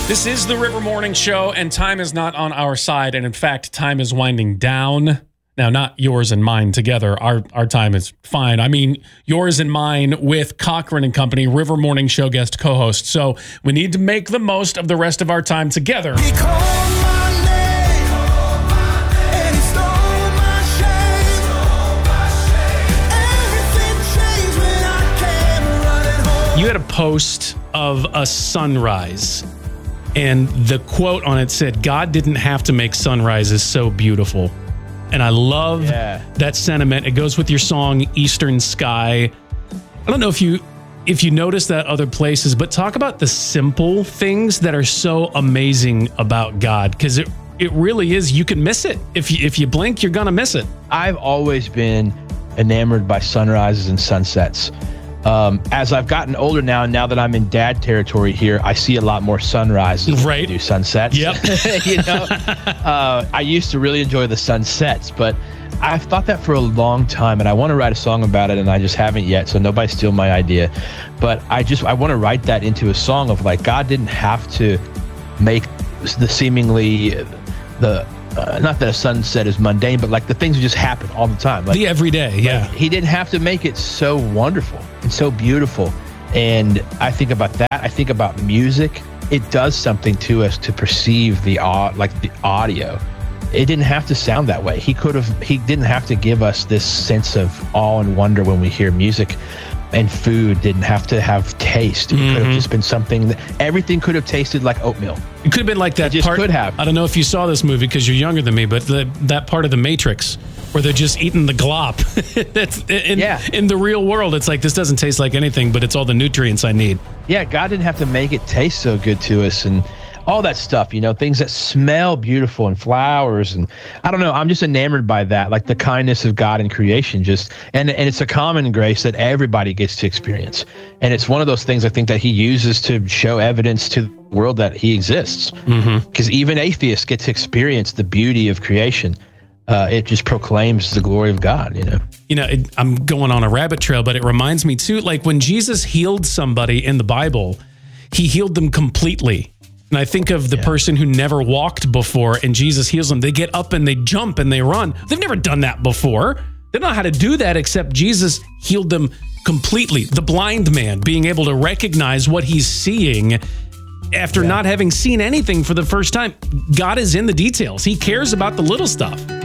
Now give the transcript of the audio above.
This is the River Morning Show, and time is not on our side. And in fact, time is winding down. Now, not yours and mine together. Our time is fine. I mean, yours and mine with Cochran and Company, River Morning Show guest co-host. So we need to make the most of the rest of our time together. You had a post of a sunrise, and the quote on it said, "God didn't have to make sunrises so beautiful." And I love that sentiment. It goes with your song, Eastern Sky. I don't know if you notice that other places, but talk about the simple things that are so amazing about God, because it really is. You can miss it. If you blink, you're going to miss it. I've always been enamored by sunrises and sunsets. As I've gotten older now that I'm in dad territory here, I see a lot more sunrises than I do sunsets. Yep. I used to really enjoy the sunsets, but I've thought that for a long time, and I want to write a song about it, and I just haven't yet, so nobody steal my idea. But I want to write that into a song of, like, God didn't have to make the seemingly not that a sunset is mundane, but like the things that just happen all the time. Like, the everyday, yeah. He didn't have to make it so wonderful and so beautiful. And I think about that. I think about music. It does something to us to perceive the audio. It didn't have to sound that way. He didn't have to give us this sense of awe and wonder when we hear music. And food didn't have to have taste. It could have just been something that everything could have tasted like oatmeal. It could have been like that part. Could have. I don't know if you saw this movie because you're younger than me, but that part of The Matrix where they're just eating the glop. In the real world, it's like, this doesn't taste like anything, but it's all the nutrients I need. Yeah, God didn't have to make it taste so good to us, and all that stuff, things that smell beautiful and flowers. And I don't know, I'm just enamored by that, like the kindness of God in creation, and it's a common grace that everybody gets to experience. And it's one of those things I think that he uses to show evidence to the world that he exists. Because even atheists get to experience the beauty of creation. It just proclaims the glory of God, I'm going on a rabbit trail, but it reminds me too, like when Jesus healed somebody in the Bible, he healed them completely. And I think of the person who never walked before, and Jesus heals them. They get up and they jump and they run. They've never done that before. They don't know how to do that, except Jesus healed them completely. The blind man being able to recognize what he's seeing after not having seen anything for the first time. God is in the details. He cares about the little stuff.